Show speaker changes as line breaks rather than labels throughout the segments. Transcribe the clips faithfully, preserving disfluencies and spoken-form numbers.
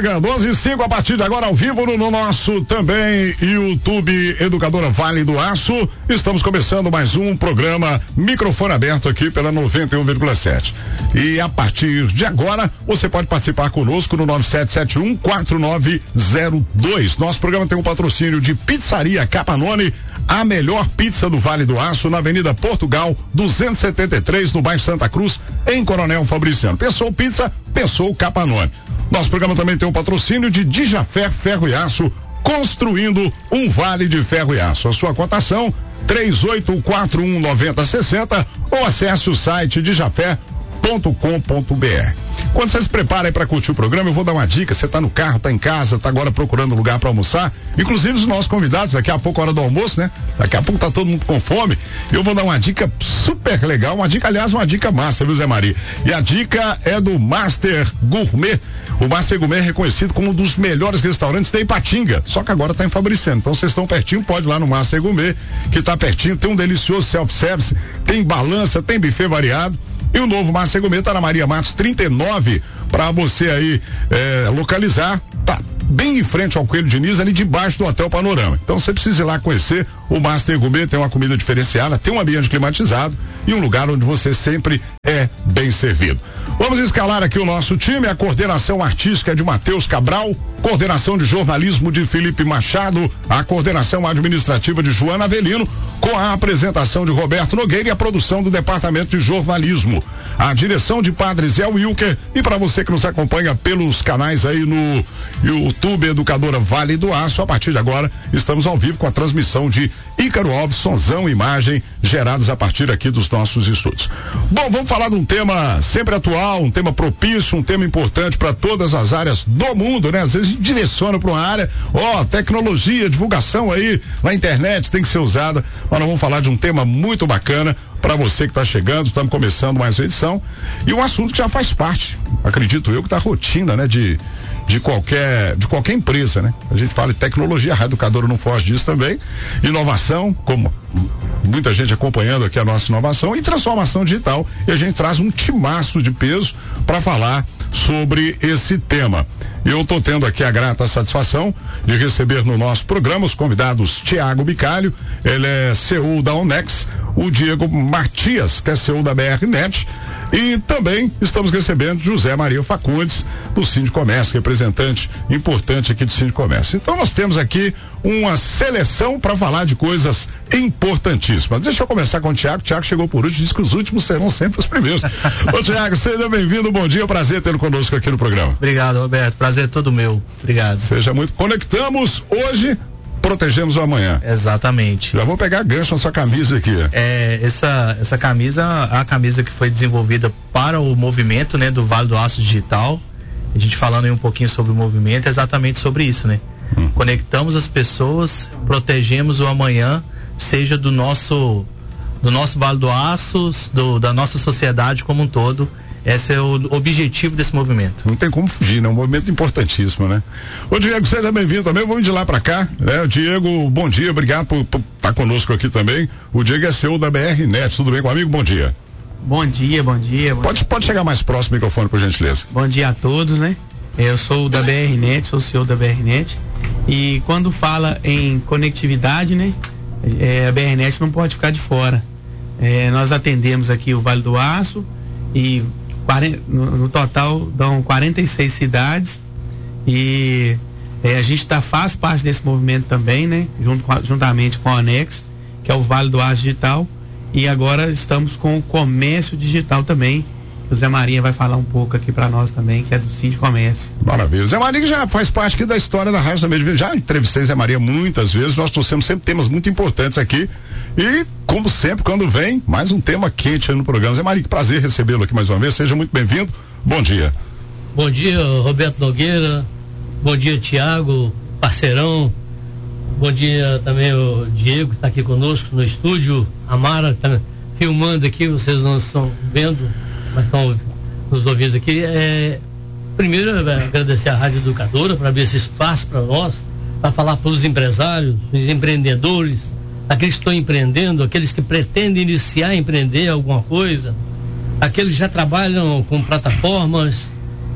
chegando, onze e cinco, a partir de agora ao vivo no, no nosso também YouTube Educadora Vale do Aço. Estamos começando mais um programa Microfone Aberto aqui pela noventa e um vírgula sete. E a partir de agora você pode participar conosco no nove sete sete um quatro nove zero dois. Nosso programa tem um patrocínio de Pizzaria Capanone, a melhor pizza do Vale do Aço, na Avenida Portugal duzentos e setenta e três, no bairro Santa Cruz, em Coronel Fabriciano. Pensou pizza, pensou Capanone. Nosso programa também tem um patrocínio de Dijafé Ferro e Aço, construindo um vale de ferro e aço. A sua cotação três oito quatro um nove zero seis zero ou acesse o site dijafé ponto com ponto b r. Quando você se prepara aí para curtir o programa, eu vou dar uma dica. Você tá no carro, tá em casa, tá agora procurando lugar para almoçar, inclusive os nossos convidados, daqui a pouco a hora do almoço, né? Daqui a pouco tá todo mundo com fome. Eu vou dar uma dica super legal, uma dica, aliás, uma dica massa, viu, Zé Maria? E a dica é do Master Gourmet. O Master Gourmet é reconhecido como um dos melhores restaurantes da Ipatinga, só que agora tá em Fabriciano. Então vocês estão pertinho, pode ir lá no Master Gourmet, que tá pertinho, tem um delicioso self-service, tem balança, tem buffet variado. E o novo Master Gourmet tá na Maria Matos trinta e nove, para você aí é, localizar, tá bem em frente ao Coelho Diniz, ali debaixo do Hotel Panorama. Então você precisa ir lá conhecer o Master Gourmet, tem uma comida diferenciada, tem um ambiente climatizado e um lugar onde você sempre é bem servido. Vamos escalar aqui o nosso time. A coordenação artística é de Matheus Cabral, coordenação de jornalismo de Felipe Machado, a coordenação administrativa de Joana Avelino, com a apresentação de Roberto Nogueira e a produção do departamento de jornalismo. A direção de Padre Zé Wilker. E para você que nos acompanha pelos canais aí no YouTube Educadora Vale do Aço, a partir de agora estamos ao vivo com a transmissão de Ícaro Alves, Sonzão e Imagem, gerados a partir aqui dos nossos estúdios. Bom, vamos falar de um tema sempre atual, um tema propício, um tema importante para todas as áreas do mundo, né? Às vezes a gente direciona para uma área, ó, tecnologia, divulgação aí na internet tem que ser usada, mas nós vamos falar de um tema muito bacana para você que está chegando. Estamos começando mais uma edição e um assunto que já faz parte, acredito eu, que da rotina, né? De de qualquer, de qualquer empresa, né? A gente fala de tecnologia, a Rádio Educadora não foge disso também, inovação, como muita gente acompanhando aqui a nossa inovação, e transformação digital, e a gente traz um timaço de peso para falar sobre esse tema. Eu estou tendo aqui a grata satisfação de receber no nosso programa os convidados Tiago Bicalho, ele é C E O da Onex, o Diego Matias, que é C E O da B R Net, e também estamos recebendo José Maria Facundes, do Sindicomércio, representante importante aqui do Sindicomércio. Então nós temos aqui uma seleção para falar de coisas importantíssimas. Deixa eu começar com o Tiago. Tiago chegou por último, diz que os últimos serão sempre os primeiros. Ô Tiago, seja bem-vindo, bom dia, prazer tê-lo conosco aqui no programa.
Obrigado, Roberto, prazer é todo meu. Obrigado.
Seja muito. Conectamos hoje, protegemos o amanhã.
Exatamente.
Já vou pegar gancho na sua camisa aqui.
É, essa, essa camisa, a camisa que foi desenvolvida para o movimento, né, do Vale do Aço Digital. A gente falando aí um pouquinho sobre o movimento, é exatamente sobre isso, né? Hum. Conectamos as pessoas, protegemos o amanhã, seja do nosso, do nosso Vale do Aço, do, da nossa sociedade como um todo. Esse é o objetivo desse movimento.
Não tem como fugir, né? Um movimento importantíssimo, né? Ô Diego, seja bem-vindo também, vamos de lá pra cá, né? O Diego, bom dia, obrigado por estar conosco aqui também. O Diego é C E O da B R Net, tudo bem com o amigo? Bom dia.
Bom dia, bom dia. Bom
pode,
dia.
pode chegar mais próximo do microfone, por gentileza.
Bom dia a todos, né? Eu sou da B R Net, sou C E O da B R Net, e quando fala em conectividade, né? É, a B R Net não pode ficar de fora. É, nós atendemos aqui o Vale do Aço e No, no total dão quarenta e seis cidades e é, a gente tá, faz parte desse movimento também, né? Junto com a, juntamente com a Onex, que é o Vale do Aço Digital, e agora estamos com o comércio digital também. O Zé Maria vai falar um pouco aqui para nós também, que é do Sindicomércio.
Maravilha. Zé Maria já faz parte aqui da história da rádio também. Já entrevistei Zé Maria muitas vezes, nós trouxemos sempre temas muito importantes aqui. E, como sempre, quando vem, mais um tema quente aí no programa. Zé Maria, que prazer recebê-lo aqui mais uma vez. Seja muito bem-vindo. Bom dia.
Bom dia, Roberto Nogueira. Bom dia, Tiago, parceirão. Bom dia também o Diego, que está aqui conosco no estúdio. A Mara está filmando aqui, vocês não estão vendo, mas estão nos ouvindo aqui. É, primeiro, agradecer à Rádio Educadora por abrir esse espaço para nós, para falar para os empresários, os empreendedores, aqueles que estão empreendendo, aqueles que pretendem iniciar a empreender alguma coisa, aqueles que já trabalham com plataformas,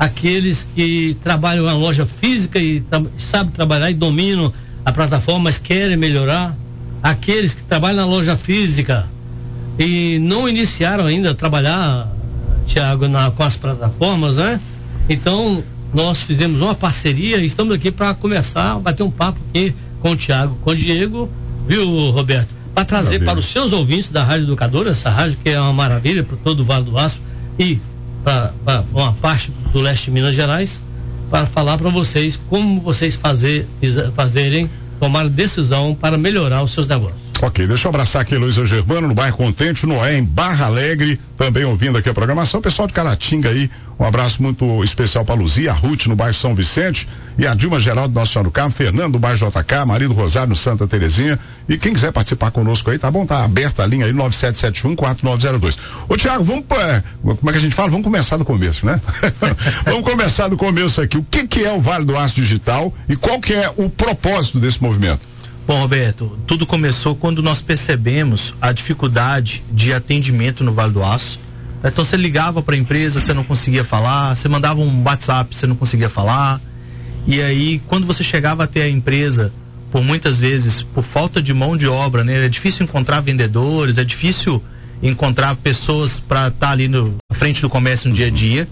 aqueles que trabalham na loja física e tra- sabem trabalhar e dominam a plataforma, mas querem melhorar, aqueles que trabalham na loja física e não iniciaram ainda a trabalhar, Tiago, com as plataformas, né? Então, nós fizemos uma parceria e estamos aqui para começar a bater um papo aqui com o Tiago, com o Diego, viu, Roberto? Para trazer maravilha. Para os seus ouvintes da Rádio Educadora, essa rádio que é uma maravilha para todo o Vale do Aço e para uma parte do leste de Minas Gerais, para falar para vocês como vocês fazer, fazerem, tomar decisão para melhorar os seus negócios.
Ok, deixa eu abraçar aqui Luísa Germano, no bairro Contente, Noé, em Barra Alegre, também ouvindo aqui a programação. Pessoal de Caratinga aí, um abraço muito especial para Luzia, a Ruth no bairro São Vicente, e a Dilma Geraldo Nossa Senhora do Carmo, Fernando do bairro J K, Marido Rosário no Santa Terezinha. E quem quiser participar conosco aí, tá bom? Tá aberta a linha aí, nove sete sete um quatro nove zero dois. Ô Tiago, vamos pra, como é que a gente fala? Vamos começar do começo, né? Vamos começar do começo aqui. O que que é o Vale do Aço Digital e qual que é o propósito desse movimento?
Bom, Roberto, tudo começou quando nós percebemos a dificuldade de atendimento no Vale do Aço. Então você ligava para a empresa, você não conseguia falar, você mandava um WhatsApp, você não conseguia falar. E aí, quando você chegava até a empresa, por muitas vezes, por falta de mão de obra, né? É difícil encontrar vendedores, é difícil encontrar pessoas para estar tá ali no, na frente do comércio no dia a dia.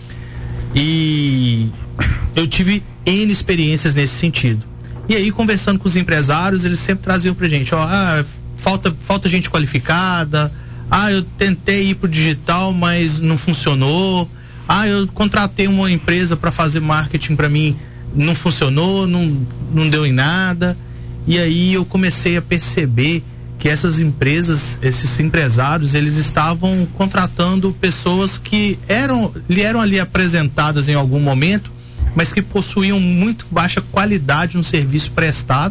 E eu tive N experiências nesse sentido. E aí, conversando com os empresários, eles sempre traziam pra gente, ó, ah, falta, falta gente qualificada, ah, eu tentei ir pro digital, mas não funcionou, ah, eu contratei uma empresa para fazer marketing para mim, não funcionou, não, não deu em nada. E aí eu comecei a perceber que essas empresas, esses empresários, eles estavam contratando pessoas que eram, lhe eram ali apresentadas em algum momento, mas que possuíam muito baixa qualidade no serviço prestado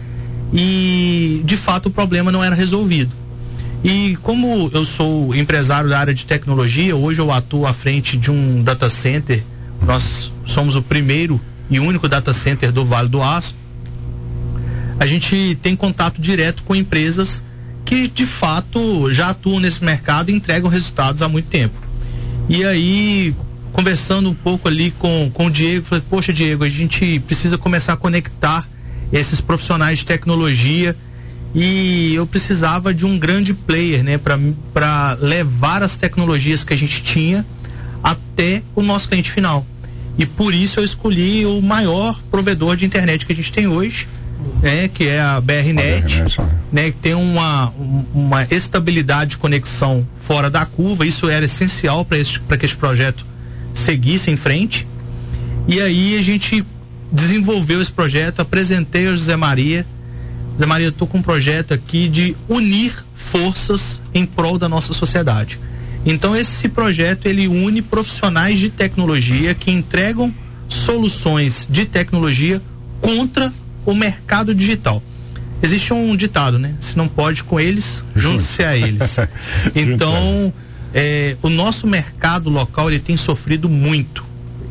e, de fato, o problema não era resolvido. E como eu sou empresário da área de tecnologia, hoje eu atuo à frente de um data center, nós somos o primeiro e único data center do Vale do Aço, a gente tem contato direto com empresas que, de fato, já atuam nesse mercado e entregam resultados há muito tempo. E aí, conversando um pouco ali com, com o Diego, falei, poxa Diego, a gente precisa começar a conectar esses profissionais de tecnologia e eu precisava de um grande player, né, para levar as tecnologias que a gente tinha até o nosso cliente final. E por isso eu escolhi o maior provedor de internet que a gente tem hoje, né, que é a B R Net, né, que tem uma, uma estabilidade de conexão fora da curva. Isso era essencial para que esse projeto seguisse em frente. E aí a gente desenvolveu esse projeto, apresentei ao José Maria. José Maria, eu tô com um projeto aqui de unir forças em prol da nossa sociedade. Então esse projeto, ele une profissionais de tecnologia que entregam soluções de tecnologia contra o mercado digital. Existe um ditado, né? Se não pode com eles, junte-se a eles. Então, É, o nosso mercado local, ele tem sofrido muito.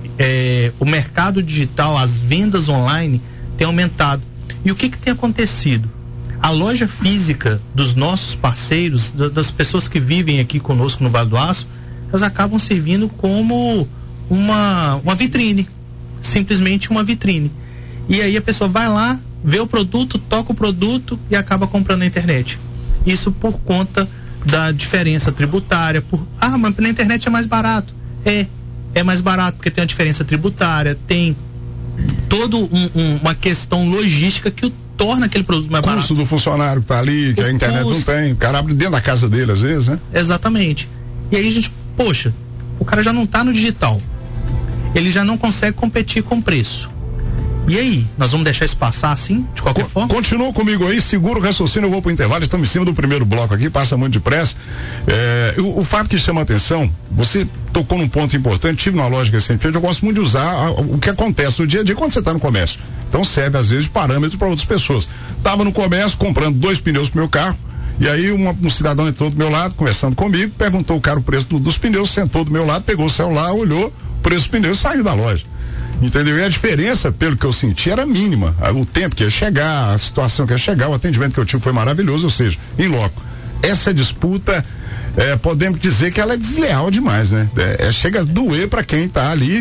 É, o mercado digital, as vendas online têm aumentado. E o que que tem acontecido? A loja física dos nossos parceiros, da, das pessoas que vivem aqui conosco no Vale do Aço, elas acabam servindo como uma, uma vitrine, simplesmente uma vitrine. E aí a pessoa vai lá, vê o produto, toca o produto e acaba comprando na internet. Isso por conta da diferença tributária, por, ah, mas na internet é mais barato. É, é mais barato porque tem a diferença tributária, tem toda um, um, uma questão logística que o torna aquele produto mais barato.
O custo do funcionário que tá ali, que o a internet custo. Não tem, o cara abre dentro da casa dele às vezes, né?
Exatamente. E aí a gente, poxa, o cara já não tá no digital, ele já não consegue competir com preço. E aí, nós vamos deixar isso passar assim, de qualquer
Co-
forma?
Continua comigo aí, segura o raciocínio, eu vou pro intervalo, estamos em cima do primeiro bloco aqui, passa muito depressa. É, o, o fato que chama a atenção, você tocou num ponto importante, tive uma loja recentemente, eu gosto muito de usar a, o que acontece no dia a dia quando você está no comércio. Então serve às vezes de parâmetro para outras pessoas. Tava no comércio comprando dois pneus pro meu carro, e aí uma, um cidadão entrou do meu lado, conversando comigo, perguntou o cara o preço do, dos pneus, sentou do meu lado, pegou o celular, olhou o preço dos pneus e saiu da loja. Entendeu? E a diferença, pelo que eu senti, era mínima. O tempo que ia chegar, a situação que ia chegar, o atendimento que eu tive foi maravilhoso, ou seja, em loco. Essa disputa, é, podemos dizer que ela é desleal demais, né? É, é, chega a doer para quem está ali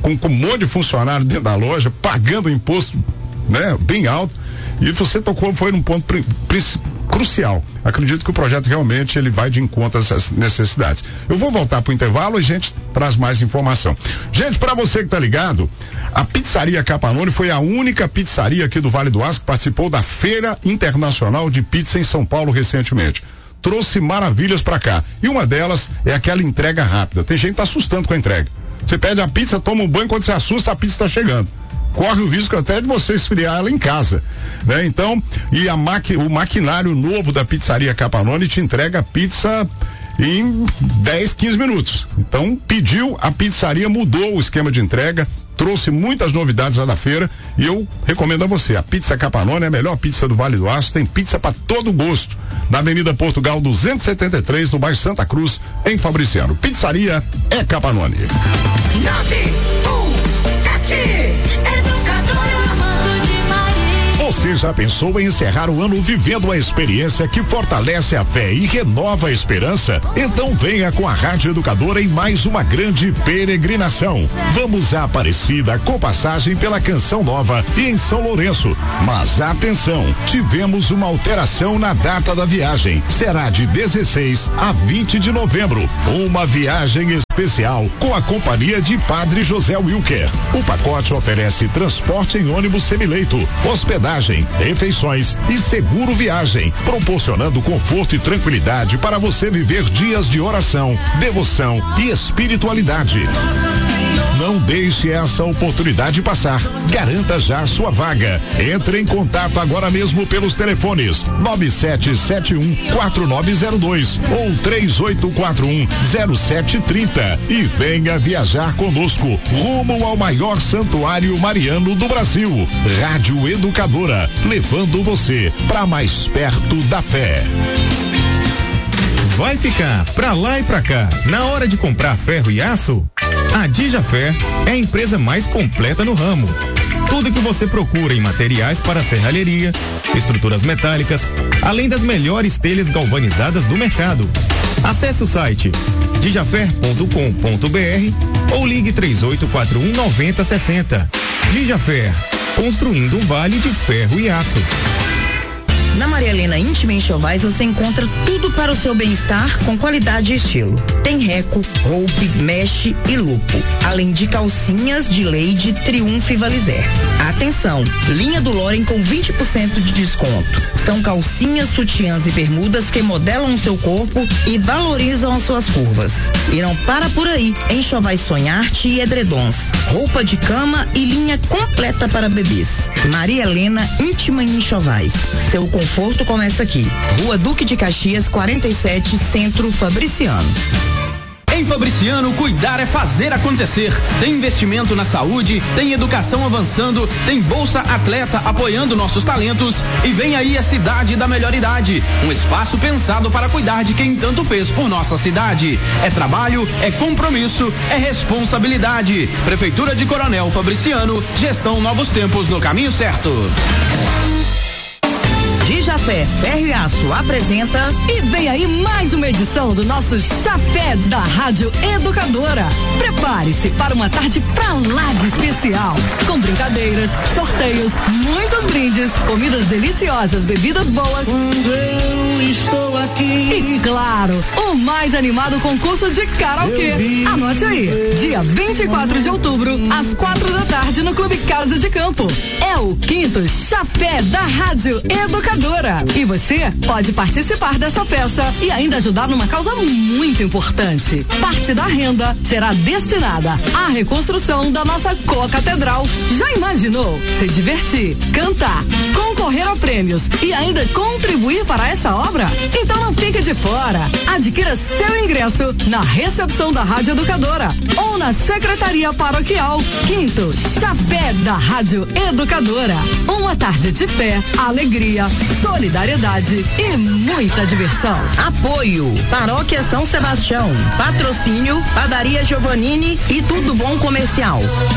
com, com um monte de funcionário dentro da loja, pagando imposto, né, bem alto, e você tocou, foi num ponto pri, pri, crucial. Acredito que o projeto realmente ele vai de encontro a essas necessidades. Eu vou voltar pro intervalo e a gente traz mais informação. Gente, para você que tá ligado, a Pizzaria Capanone foi a única pizzaria aqui do Vale do Aço que participou da Feira Internacional de Pizza em São Paulo recentemente. Trouxe maravilhas para cá. E uma delas é aquela entrega rápida. Tem gente que tá assustando com a entrega. Você pede a pizza, toma um banho, quando você assusta, a pizza está chegando. Corre o risco até de você esfriar ela em casa, né? Então, e a maqui, o maquinário novo da Pizzaria Capanone te entrega a pizza em dez, quinze minutos. Então, pediu, a pizzaria mudou o esquema de entrega, trouxe muitas novidades lá da feira e eu recomendo a você, a Pizza Capanone é a melhor pizza do Vale do Aço, tem pizza para todo gosto, na Avenida Portugal duzentos e setenta e três, no bairro Santa Cruz, em Fabriciano. Pizzaria é Capanone.
nove um sete
Você já pensou em encerrar o ano vivendo a experiência que fortalece a fé e renova a esperança? Então venha com a Rádio Educadora em mais uma grande peregrinação. Vamos à Aparecida com passagem pela Canção Nova e em São Lourenço. Mas atenção, tivemos uma alteração na data da viagem. Será de dezesseis a vinte de novembro. Uma viagem especial com a companhia de Padre José Wilker. O pacote oferece transporte em ônibus semileito, hospedagem, refeições e seguro viagem, proporcionando conforto e tranquilidade para você viver dias de oração, devoção e espiritualidade. Não deixe essa oportunidade passar. Garanta já a sua vaga. Entre em contato agora mesmo pelos telefones nove sete sete um quatro nove zero dois ou três oito quatro um zero sete três zero e venha viajar conosco rumo ao maior santuário mariano do Brasil. Rádio Educadora, levando você para mais perto da fé.
Vai ficar pra lá e pra cá na hora de comprar ferro e aço? A Dijafer é a empresa mais completa no ramo. Tudo que você procura em materiais para serralheria, estruturas metálicas, além das melhores telhas galvanizadas do mercado. Acesse o site dijafer ponto com ponto br ou ligue três oito quatro um nove zero seis zero. Dijafer, construindo um vale de ferro e aço.
Na Maria Helena Íntima Enxovais você encontra tudo para o seu bem-estar com qualidade e estilo. Tem reco, roupe, meche e lupo. Além de calcinhas de Leide, Triunfo e Valizer. Atenção, linha do Loren com vinte por cento de desconto. São calcinhas, sutiãs e bermudas que modelam o seu corpo e valorizam as suas curvas. E não para por aí. Enxovais Sonharte e edredons. Roupa de cama e linha completa para bebês. Maria Helena Íntima Enxovais. Seu conforto começa aqui. Rua Duque de Caxias, quarenta e sete, Centro Fabriciano.
Em Fabriciano, cuidar é fazer acontecer. Tem investimento na saúde, tem educação avançando, tem Bolsa Atleta apoiando nossos talentos e vem aí a cidade da melhor idade. Um espaço pensado para cuidar de quem tanto fez por nossa cidade. É trabalho, é compromisso, é responsabilidade. Prefeitura de Coronel Fabriciano, gestão Novos Tempos no caminho certo.
Dijafé Ferro e Aço apresenta
e vem aí mais uma edição do nosso Chafé da Rádio Educadora. Prepare-se para uma tarde pra lá de especial, com brincadeiras, sorteios, muitos brindes, comidas deliciosas, bebidas boas.
Quando eu estou aqui.
E claro, o mais animado concurso de karaokê. Anote aí, dia vinte e quatro de outubro, às quatro da tarde, no Clube Casa de Campo. É o quinto Chafé da Rádio Educadora. E você pode participar dessa festa e ainda ajudar numa causa muito importante. Parte da renda será destinada à reconstrução da nossa co-catedral. Já imaginou? Se divertir, cantar, concorrer a prêmios e ainda contribuir para essa obra? Então não fique de fora. Adquira seu ingresso na recepção da Rádio Educadora ou na Secretaria Paroquial. Quinto Chafé da Rádio Educadora. Uma tarde de fé, alegria, solidariedade e muita diversão.
Apoio Paróquia São Sebastião. Patrocínio Padaria Giovannini e Tudo Bom Comercial.